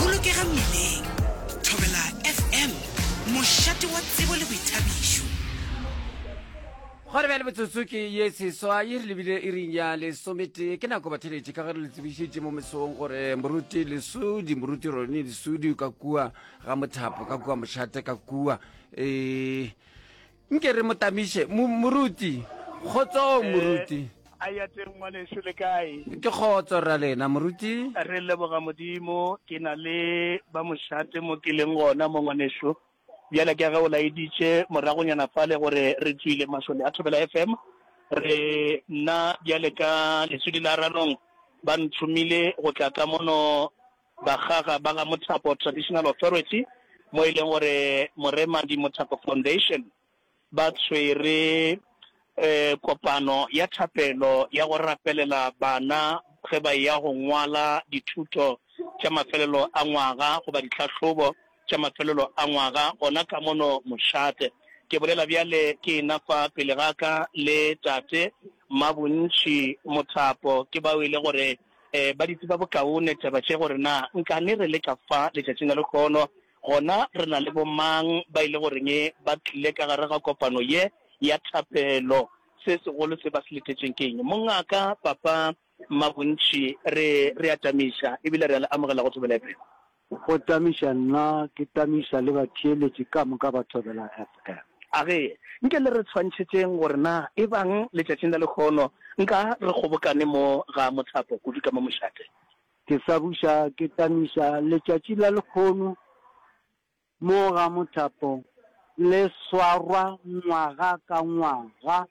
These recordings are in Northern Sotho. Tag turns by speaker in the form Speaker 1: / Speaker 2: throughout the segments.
Speaker 1: bolokega mmileng. Thobela FM, mošate wa tsebo le boithabišo.
Speaker 2: Gore bele botsotsoki yesi soa iri lebile iring ya lesomete ke nako batheletše ka gare le tsebišitše mo mesong gore moruti lesudi moruti rone lesudi ka kua ga mothapo ka kua mošate ka kua nke re motamiše moruti kgotso moruti
Speaker 3: aya teng ngwaneso le kae
Speaker 2: ke kgotso ra lena moruti
Speaker 3: re leboga modimo ke na le ba mošate mo ke leng gona mo ngwaneso bjale ke ga o laeditše moragonyana fale gore re tswile masole a Thobela FM re nna bjale ka lesudi la ranong ba ntshomile go tla ka mono bagaga ba ga Mothapo Traditional Authority mo e leng gore Moremadi Mothapo Foundation ba tshwere kopano ya thapelo ya go rapelela bana ge ba ya go ngwala dithuto tša mafelelo a ngwaga go ba ditlhahlobo tša mafelelo a ngwaga gona ka mono mošate ke bolela bjale ke nafa pele ga ka le tate Mabontši Mothapo ke ba ile gore ba ditse ba bokaone taba tše gore na nkane re le ka fa letšatšing la lekgono gona re na le bomang ba ile goreng ba tlile ka gare ga kopano ye ya thapelo se segolo se ba se letetšeng ke eng mongaka papa Mabontši re atamiša ebile re a amogela go Thobela FM
Speaker 4: go tamiša nna ke tamiša le batheeletši ka moka ba Thobela FM
Speaker 3: age nke le re tshwantšhetšeng gore na e bang letšatšing la lekgono nka re kgobokane mo ga Mothapo kudu ka mo mošate
Speaker 4: ke sa buša ke tamiša letšatši la lekgono mo ga Mothapo le swarwa ngwaga ka ngwaga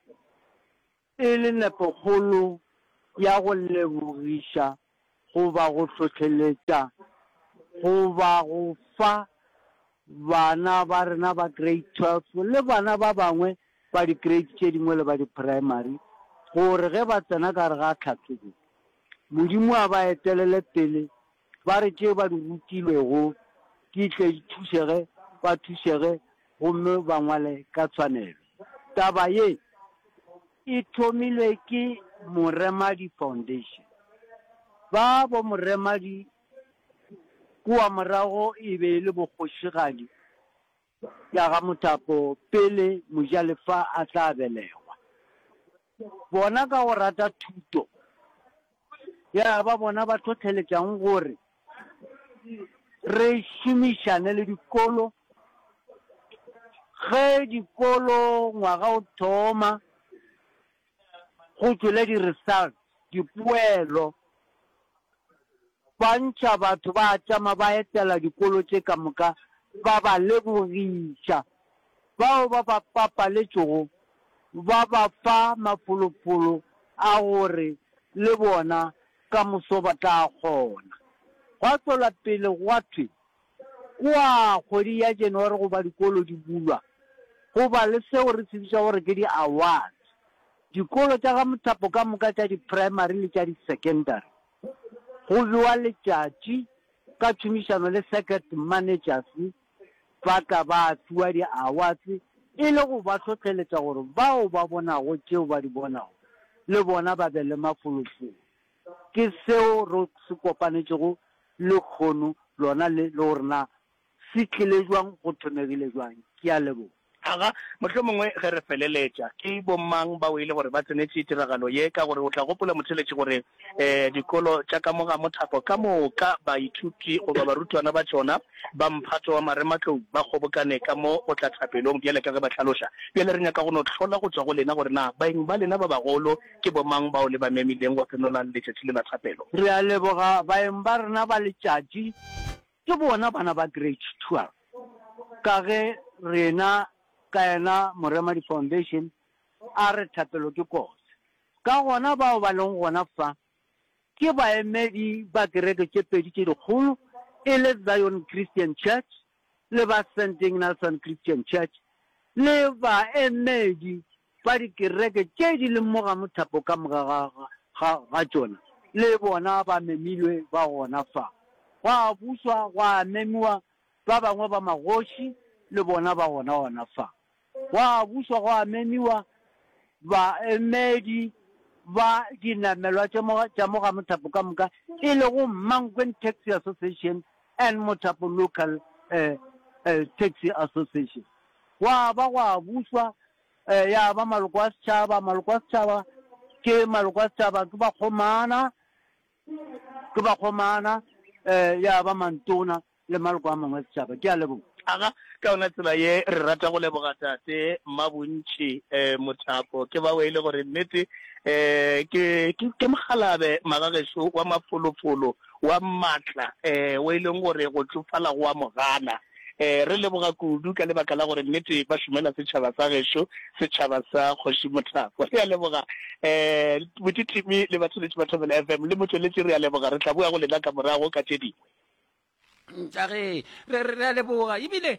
Speaker 4: e le nepokgolo ya go lebogiša goba go hlohleletša goba go fa bana ba rena ba grade 12 le bana ba bangwe ba di grade tše dingwe le ba di primary gore ge ba tsena ka re ga tlhatlhobo modimo a ba etelele pele ba re tše ba di rutilwego ke tle thusege ba thusege gomme ba ngwale ka tshwanelo taba ye e thomilwe ke Moremadi Foundation ba bo Moremadi kua morago e be le bokgošigadi ya ga Mothapo pele mojalefa a tla belegwa bona ka go rata thuto ya ba bona ba tlhotlheletšang gore re šomišane le dikolo ge dikolo ngwaga o thoma go tšwele di-result dipoelo ba ntšha batho ba tšama ba etela dikolo tše ka moka ba ba lebogiša bao ba ba papaletšego ba ba fa mafolofolo a gore le bona ka moso ba tla kgona gwa tšwela pele gwa thwe kua kgwedi ya January goba dikolo di bulwa goba le seo re tsebiša gore ke di-awards dikolo tša ga Mothapo ka moka tša di-primary le tša di-secondary go bewa letšatši ka tšhomišano le circuit managers ba ka ba fiwa di-awards e le go ba tlhotlheletša gore bao ba bonago tšeo ba di bonago le bona ba be le mafolofolo ke seo re se kopanetšego le kgono lona le gore na se tlile jwang go thomegile jwang ke a leboga
Speaker 3: aga mohlomongwe ge re feleletša ke bomang ba o ile gore ba tsenetše tiragalo ye ka gore o tla gopola motheletše gore dikolo tša ka mo ga Mothapo ka moka baithuti goba barutwana ba tšona ba mphato wa marematlou ba kgobokane ka mo go tla thapelong bjale ka ge ba tlhaloša bjale re nyaka go no tlhola go tswa go lena gore na baeng ba lena ba bagolo ke bomang bao le ba memileng go tsenola letšatši le la thapelo
Speaker 4: re a leboga baeng ba rena ba letšatši ke bona bana ba grade 12 ka ge rena ka yena Moremadi Foundation a re thapelo ke kose ka gona bao ba leng gona fa ke baemedi ba kereke tše pedi tše dikgolo e le Zion Christian Church le ba St. Ignace Christian Church le baemedi ba dikereke tše di leng mo ga Mothapo ka moga ga tšona le bona ba memilwe ba gona fa gwa buswa gwa memiwa ba bangwe ba magoši le bona ba gona fa gwa buswa gwa memiwa baemedi ba dinamelwa tša mo ga Mothapo ka moka e le go Mankweng Taxi Association and Mothapo Local Taxi Association. Wa buswa ya ba maloko a setšhaba ke maloko a setšhaba ke ba kgomana ya ba mantona le maloko a mangwe a setšhaba ke a leboga
Speaker 3: aga ka ona tsela ye re rata go leboga tate Mmabontšhi Mothapo ke ba weile gore nnete ke mogalabe magagešo wa mafolofolo wa matla o e leng gore go tsofala go a mogana re leboga kudu ka lebaka la gore nnete ba šomela setšhaba sa gešo setšhaba sa Kgoši Mothapo re a leboga botitimi le batsholetši ba Thobela FM le motsweletši re a leboga re tla bua go lena ka morago ka tše dingwe
Speaker 2: Jare re a leboga ebile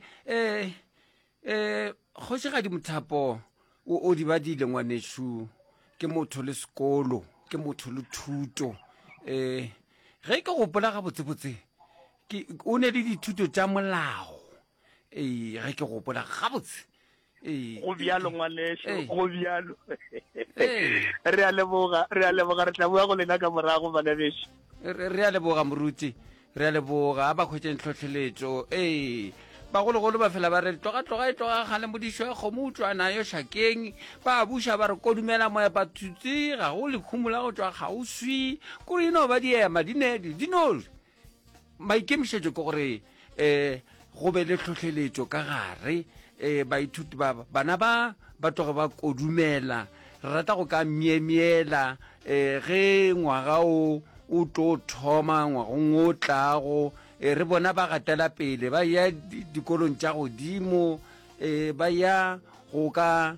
Speaker 2: Kgošigadi Mothapo o di badile ngwanešo ke motho le sekolo ke motho le thuto ge ke gopola ga botsebotse o ne le dithuto tša molao ge ke gopola gabotse
Speaker 3: go bjalo ngwanešo go bjalo re a leboga re tla bua go lena ka morago bana bešo
Speaker 2: re a leboga moruti re a leboga ba khwetšeng tlhotlheletšo bagologolo ba fela ba re tloga gale modišo ya kgomo utlwana yo šakeng ba buša ba re kodumela moya bathutse ga go lekhumo la go tswa kgauswi kore eno ba diema dino maikemišetšo ke gore go be le tlhotlheletšo ka gare baithuti bana ba tloge ba kodumela re rata go ka miemiela ge ngwaga o tlo thoma ngwagong o tlago re bona ba gatela pele ba ya dikolong tša godimo ba ya go ka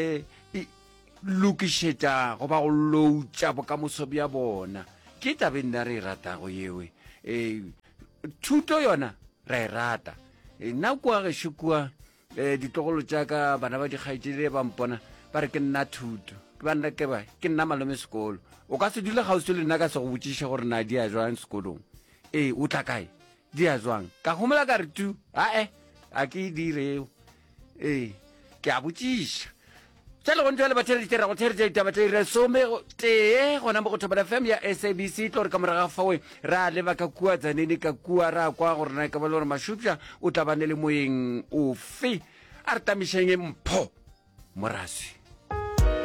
Speaker 2: lokišetša go ba go loutša bokamoso bja bona ke tabe nna re e ratago yewe thuto yona ra e rata nna kua gešo kua ditlogolo tša ka bana ba dikgaetšedi ba mpona ba re ke nna thuto ke nna malome sekolo o ka se dule gausi le nna ka se go botšiše gore na di a jwang sekolong o tla kae di a jwang ka gomola ka re tu a ke direo ke a botšiša tša le gontse le bathereditera go thereditša ditaba tša ire some tee gona mo go Thobela FM ya SABC tlo re ka moraga fawe re a leba ka kua tsanene ka kua ra kwa gore na ka ba le gore Mashupša o tla bane le moyeng ofe a re tamišeng mpho moraswi